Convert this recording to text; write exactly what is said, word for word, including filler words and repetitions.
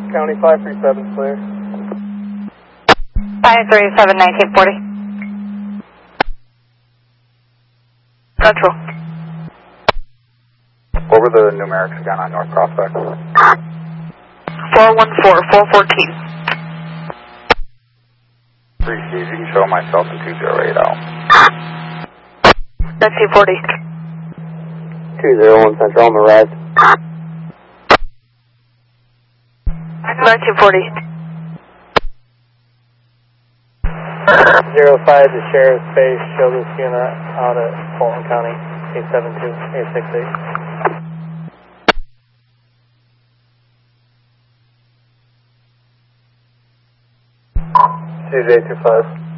County five three seven clear. five three seven, nineteen forty. Central. What were the numerics again on North Prospect? four one four, four fourteen. three C, you can show myself in two zero eight out. nineteen forty. two zero one Central on the rise. nineteen forty. zero five to Sheriff's Base, show this unit out at Fulton County, eight seven two, eight six eight. Two J two five.